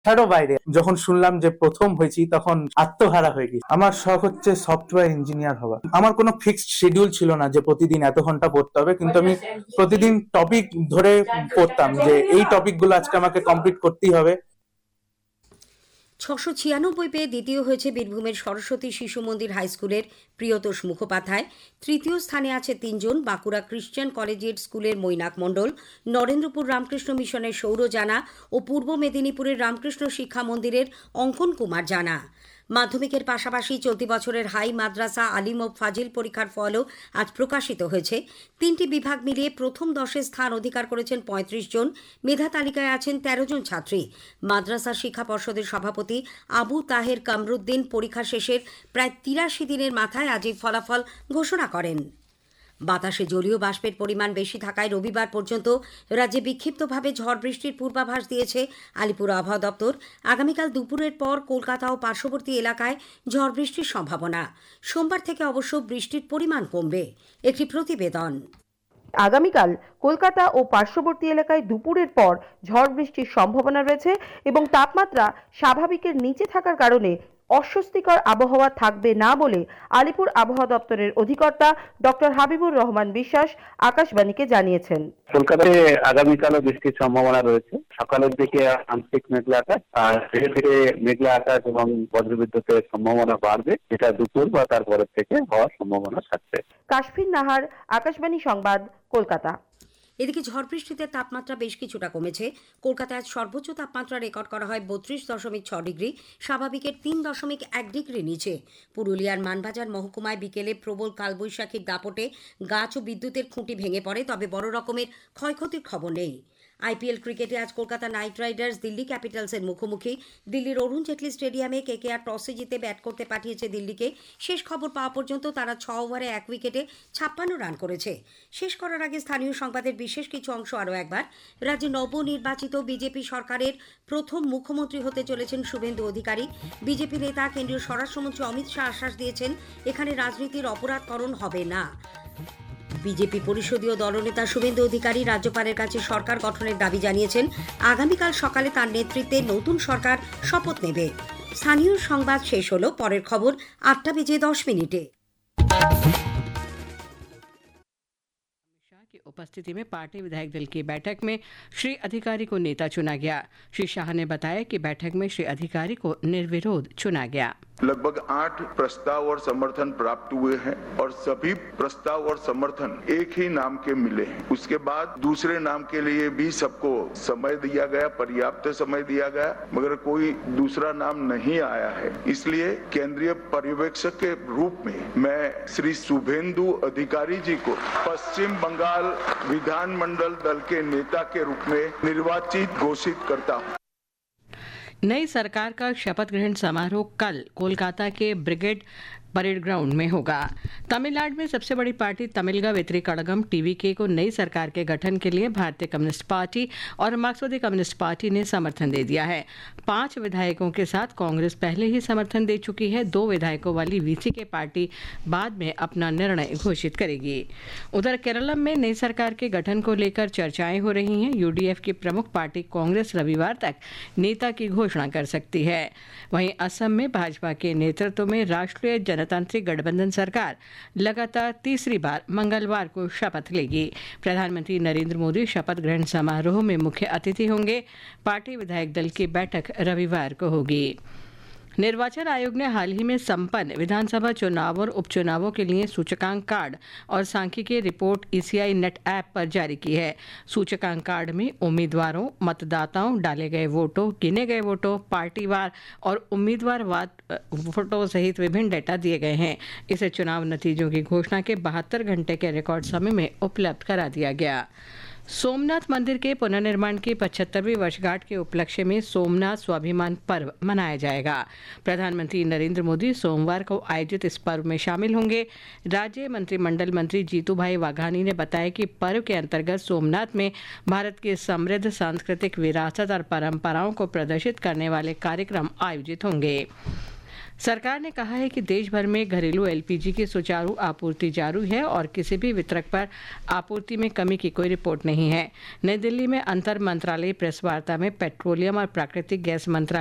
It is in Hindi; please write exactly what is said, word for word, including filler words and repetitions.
তারও বাইরে যখন শুনলাম যে প্রথম হয়েছি তখন আত্মহারা হয়ে গেছি। আমার শখ হচ্ছে সফটওয়্যার ইঞ্জিনিয়ার হওয়া। আমার কোনো ফিক্সড শিডিউল ছিল না যে প্রতিদিন এত ঘন্টা পড়তে হবে, কিন্তু আমি প্রতিদিন টপিক ধরে পড়তাম যে এই টপিকগুলো আজকে আমাকে কমপ্লিট করতেই হবে। ছশো ছিয়ানব্বই পেয়ে দ্বিতীয় হয়েছে বীরভূমের সরস্বতী শিশু মন্দির হাই স্কুলের প্রিয়তোষ মুখোপাধ্যায়। তৃতীয় স্থানে আছে তিনজন, বাঁকুড়া খ্রিস্টান কলেজিয়েট স্কুলের মৈনাক মণ্ডল, নরেন্দ্রপুর রামকৃষ্ণ মিশনের সৌর জানা ও পূর্ব মেদিনীপুরের রামকৃষ্ণ শিক্ষা মন্দিরের অঙ্কন কুমার জানা। মাধ্যমিকের পাশাপাশি চলতি বছরের হাই মাদ্রাসা আলিম ও ফাজিল পরীক্ষার ফলও আজ প্রকাশিত হয়েছে। তিনটি বিভাগ মিলিয়ে প্রথম দশে স্থান অধিকার করেছেন পঁয়ত্রিশ জন। মেধা তালিকায় আছেন তেরো জন ছাত্রী। মাদ্রাসা শিক্ষা পর্ষদের সভাপতি আবু তাহের কামরুদ্দিন পরীক্ষা শেষের প্রায় তিরাশি দিনের মাথায় আজ এই ফলাফল ঘোষণা করেন। বাতাসে জলীয় বাষ্পের পরিমাণ বেশি থাকায় রবিবার পর্যন্ত রাজ্যে বিক্ষিপ্তভাবে ঝড় বৃষ্টির পূর্বাভাস দিয়েছে আলিপুর আবহাওয়া দপ্তর। আগামীকাল দুপুরের পর কলকাতা ও পার্শ্ববর্তী এলাকায় ঝড় বৃষ্টির সম্ভাবনা। সোমবার থেকে অবশ্য বৃষ্টির পরিমাণ কমবে। একটি প্রতিবেদন। আগামীকাল কলকাতা ও পার্শ্ববর্তী এলাকায় দুপুরের পর ঝড় বৃষ্টির সম্ভাবনা রয়েছে এবং তাপমাত্রা স্বাভাবিকের নিচে থাকার কারণে অস্বস্তিকর আবহাওয়া থাকবে না বলে আলিপুর আবহাওয়া দপ্তরের অধিকর্তা ডক্টর হাবিবুর রহমান বিশ্বাস আকাশবাণীকে জানিয়েছেন। কলকাতায় আগামীকালও বৃষ্টির সম্ভাবনা রয়েছে। সকালের দিকে আংশিক মেঘলা আকাশ, আর ধীরে ধীরে মেঘলা আকাশ এবং বজ্রবিদ্যুতের সম্ভাবনা বাড়বে, যেটা দুপুর বা তারপরের থেকে হওয়ার সম্ভাবনা থাকছে। কাশফিন নাহার, আকাশবাণী সংবাদ, কলকাতা। এদিকে ঝড় বৃষ্টিতে তাপমাত্রা বেশ কিছুটা কমেছে। কলকাতায় সর্বোচ্চ তাপমাত্রা রেকর্ড করা হয় বত্রিশ দশমিক ছ ডিগ্রি, স্বাভাবিকের তিন দশমিক এক ডিগ্রি নিচে। পুরুলিয়ার মানবাজার মহকুমায় বিকেলে প্রবল কালবৈশাখীর দাপটে গাছ ও বিদ্যুতের খুঁটি ভেঙে পড়ে, তবে বড় রকমের ক্ষয়ক্ষতির খবর নেই। আইপিএল ক্রিকেটে আজ কলকাতা নাইট রাইডার্স দিল্লি ক্যাপিটালসের মুখোমুখি। দিল্লির অরুণ জেটলি স্টেডিয়ামে কেকেআর টসে জিতে ব্যাট করতে পাঠিয়েছে দিল্লিকে। শেষ খবর পাওয়া পর্যন্ত তারা ছ ওভারে এক উইকেটে ছাপ্পান্ন রান করেছে। শেষ করার আগে স্থানীয় সংবাদের বিশেষ কিছু অংশ আরও একবার। রাজ্যে নবনির্বাচিত বিজেপি সরকারের প্রথম মুখ্যমন্ত্রী হতে চলেছেন শুভেন্দু অধিকারী। বিজেপি নেতা কেন্দ্রীয় স্বরাষ্ট্রমন্ত্রী অমিত শাহ আশ্বাস দিয়েছেন, এখানে রাজনীতির অপরাধকরণ হবে না। বিজেপি পরিষদীয় দলনেতা শুভেন্দু অধিকারী রাজ্যপালের কাছে সরকার গঠনের দাবি জানিয়েছেন। আগামীকাল সকালে তার নেতৃত্বে নতুন সরকার শপথ নেবে। স্থানীয় সংবাদ শেষ হলো। পরের খবর আটটা বেজে দশ মিনিটে। की उपस्थिति में पार्टी विधायक दल की बैठक में श्री अधिकारी को नेता चुना गया। श्री शाह ने बताया कि बैठक में श्री अधिकारी को निर्विरोध चुना गया। लगभग आठ प्रस्ताव और समर्थन प्राप्त हुए हैं और सभी प्रस्ताव और समर्थन एक ही नाम के मिले हैं। उसके बाद दूसरे नाम के लिए भी सबको समय दिया गया, पर्याप्त समय दिया गया, मगर कोई दूसरा नाम नहीं आया है। इसलिए केंद्रीय पर्यवेक्षक के रूप में मैं श्री शुभेंदु अधिकारी जी को पश्चिम बंगाल विधानमंडल दल के नेता के रूप में निर्वाचित घोषित करता हूँ। नई सरकार का शपथ ग्रहण समारोह कल कोलकाता के ब्रिगेड परेड ग्राउंड में होगा। तमिलनाडु में सबसे बड़ी पार्टी तमिलगा वेत्री कड़गम टीवीके को नई सरकार के गठन के लिए भारतीय कम्युनिस्ट पार्टी और मार्क्सवादी कम्युनिस्ट पार्टी ने समर्थन दे दिया है। पांच विधायकों के साथ कांग्रेस पहले ही समर्थन दे चुकी है। दो विधायकों वाली वीसीके पार्टी बाद में अपना निर्णय घोषित करेगी। उधर केरलम में नई सरकार के गठन को लेकर चर्चाएं हो रही हैं। यूडीएफ की प्रमुख पार्टी कांग्रेस रविवार तक नेता की घोषणा कर सकती है। वहीं असम में भाजपा के नेतृत्व में राष्ट्रीय जनतांत्रिक गठबंधन सरकार लगातार तीसरी बार मंगलवार को शपथ लेगी। प्रधानमंत्री नरेंद्र मोदी शपथ ग्रहण समारोह में मुख्य अतिथि होंगे। पार्टी विधायक दल की बैठक रविवार को होगी। निर्वाचन आयोग ने हाल ही में संपन्न विधानसभा चुनाव और उपचुनावों के लिए सूचकांक कार्ड और सांख्यिकीय रिपोर्ट ईसीआई नेट ऐप पर जारी की है। सूचकांक कार्ड में उम्मीदवारों, मतदाताओं, डाले गए वोटों, गिने गए वोटों, पार्टीवार और उम्मीदवारवाद वोटों सहित विभिन्न डेटा दिए गए हैं। इसे चुनाव नतीजों की घोषणा के बहत्तर घंटे के रिकॉर्ड समय में उपलब्ध करा दिया गया। सोमनाथ मंदिर के पुनर्निर्माण की पचहत्तरवीं वर्षगांठ के उपलक्ष्य में सोमनाथ स्वाभिमान पर्व मनाया जाएगा। प्रधानमंत्री नरेंद्र मोदी सोमवार को आयोजित इस पर्व में शामिल होंगे। राज्य मंत्रिमंडल मंत्री जीतू भाई वाघानी ने बताया कि पर्व के अंतर्गत सोमनाथ में भारत की समृद्ध सांस्कृतिक विरासत और परंपराओं को प्रदर्शित करने वाले कार्यक्रम आयोजित होंगे। सरकार ने कहा है कि देश भर में घरेलू एलपीजी की सुचारू आपूर्ति जारी है और किसी भी वितरक पर आपूर्ति में कमी की कोई रिपोर्ट नहीं है। नई दिल्ली में अंतर मंत्रालय प्रेस वार्ता में पेट्रोलियम और प्राकृतिक गैस मंत्रालय